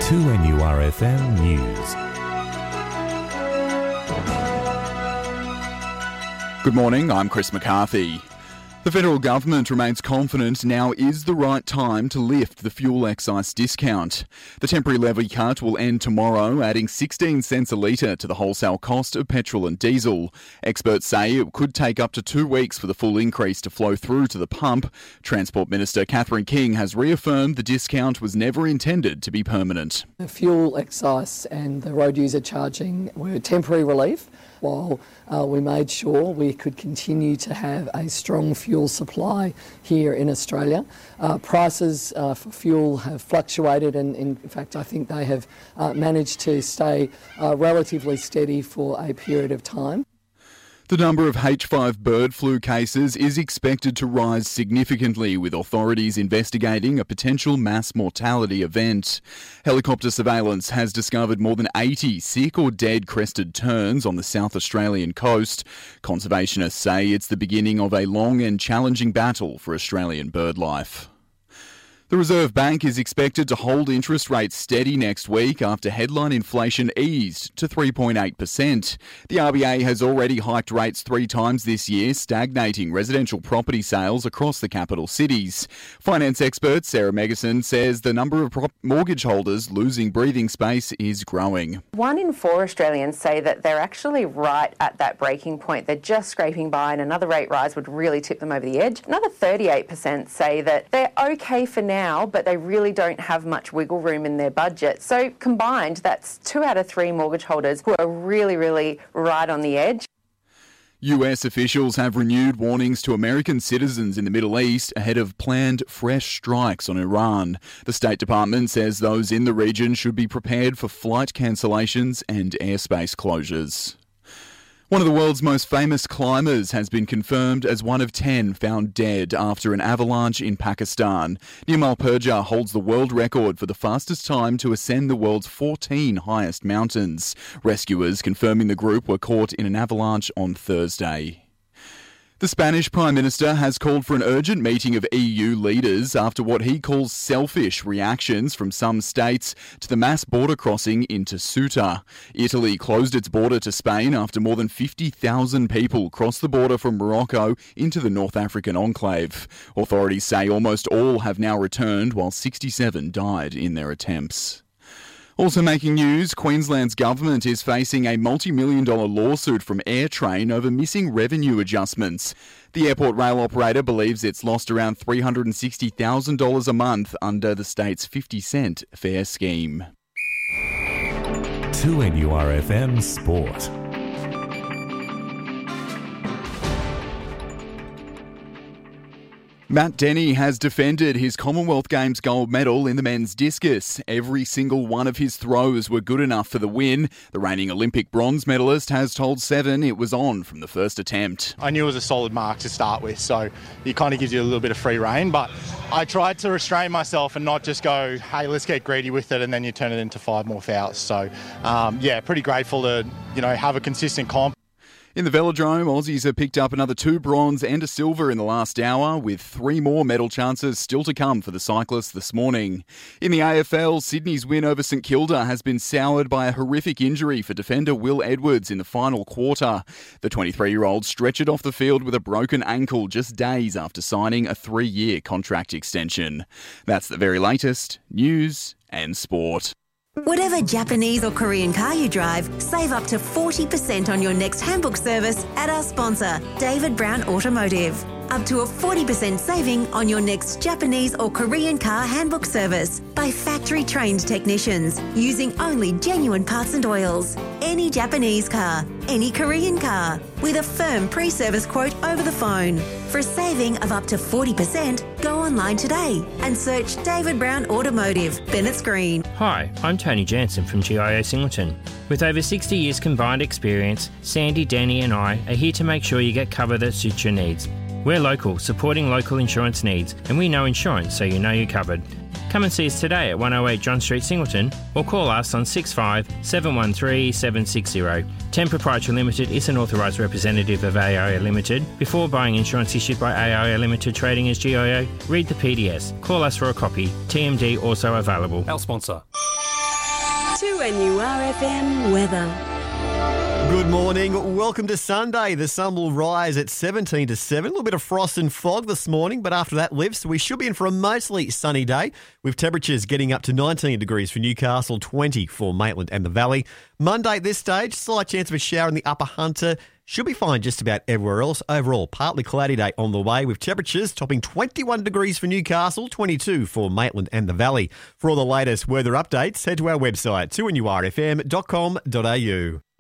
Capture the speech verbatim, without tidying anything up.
two N U R F M News. Good morning, I'm Chris McCarthy. The federal government remains confident now is the right time to lift the fuel excise discount. The temporary levy cut will end tomorrow, adding sixteen cents a litre to the wholesale cost of petrol and diesel. Experts say it could take up to two weeks for the full increase to flow through to the pump. Transport Minister Catherine King has reaffirmed the discount was never intended to be permanent. The fuel excise and the road user charging were temporary relief, while uh, we made sure we could continue to have a strong fuel supply here in Australia. Uh, prices uh, for fuel have fluctuated, and in fact I think they have uh, managed to stay uh, relatively steady for a period of time. The number of H five bird flu cases is expected to rise significantly, with authorities investigating a potential mass mortality event. Helicopter surveillance has discovered more than eighty sick or dead crested terns on the South Australian coast. Conservationists say it's the beginning of a long and challenging battle for Australian bird life. The Reserve Bank is expected to hold interest rates steady next week after headline inflation eased to three point eight percent. The R B A has already hiked rates three times this year, stagnating residential property sales across the capital cities. Finance expert Sarah Megison says the number of prop- mortgage holders losing breathing space is growing. One in four Australians say that they're actually right at that breaking point. They're just scraping by and another rate rise would really tip them over the edge. Another thirty-eight percent say that they're okay for now, but they really don't have much wiggle room in their budget. So combined, that's two out of three mortgage holders who are really, really right on the edge. U S officials have renewed warnings to American citizens in the Middle East ahead of planned fresh strikes on Iran. The State Department says those in the region should be prepared for flight cancellations and airspace closures. One of the world's most famous climbers has been confirmed as one of ten found dead after an avalanche in Pakistan. Nirmal Purja holds the world record for the fastest time to ascend the world's fourteen highest mountains. Rescuers confirming the group were caught in an avalanche on Thursday. The Spanish Prime Minister has called for an urgent meeting of E U leaders after what he calls selfish reactions from some states to the mass border crossing into Ceuta. Italy closed its border to Spain after more than fifty thousand people crossed the border from Morocco into the North African enclave. Authorities say almost all have now returned, while sixty-seven died in their attempts. Also making news, Queensland's government is facing a multi-million dollar lawsuit from AirTrain over missing revenue adjustments. The airport rail operator believes it's lost around three hundred sixty thousand dollars a month under the state's fifty cent fare scheme. two N U R F M Sport. Matt Denny has defended his Commonwealth Games gold medal in the men's discus. Every single one of his throws were good enough for the win. The reigning Olympic bronze medalist has told Seven it was on from the first attempt. I knew it was a solid mark to start with, so it kind of gives you a little bit of free rein, but I tried to restrain myself and not just go, hey, let's get greedy with it, and then you turn it into five more fouls. So, um, yeah, pretty grateful to, you know, have a consistent comp. In the velodrome, Aussies have picked up another two bronze and a silver in the last hour, with three more medal chances still to come for the cyclists this morning. In the A F L, Sydney's win over St Kilda has been soured by a horrific injury for defender Will Edwards in the final quarter. The twenty-three-year-old stretchered off the field with a broken ankle just days after signing a three-year contract extension. That's the very latest news and sport. Whatever Japanese or Korean car you drive, save up to forty percent on your next handbook service at our sponsor, David Brown Automotive. Up to a forty percent saving on your next Japanese or Korean car handbook service by factory-trained technicians using only genuine parts and oils. Any Japanese car, any Korean car, with a firm pre-service quote over the phone. For a saving of up to forty percent, go online today and search David Brown Automotive, Bennett's Green. Hi, I'm Tony Jansen from G I O Singleton. With over sixty years combined experience, Sandy, Danny and I are here to make sure you get cover that suits your needs. We're local, supporting local insurance needs, and we know insurance so you know you're covered. Come and see us today at one oh eight John Street, Singleton, or call us on six five seven one three seven six zero. ten Proprietary Limited is an authorised representative of A I O Limited. Before buying insurance issued by A I O Limited trading as G I O, read the P D S. Call us for a copy. T M D also available. Our sponsor. to N U R F M weather. Good morning. Welcome to Sunday. The sun will rise at seventeen to seven. A little bit of frost and fog this morning, but after that lifts, we should be in for a mostly sunny day with temperatures getting up to nineteen degrees for Newcastle, twenty for Maitland and the Valley. Monday at this stage, slight chance of a shower in the Upper Hunter. Should be fine just about everywhere else. Overall, partly cloudy day on the way with temperatures topping twenty-one degrees for Newcastle, twenty-two for Maitland and the Valley. For all the latest weather updates, head to our website, two N U R F M dot com dot A U.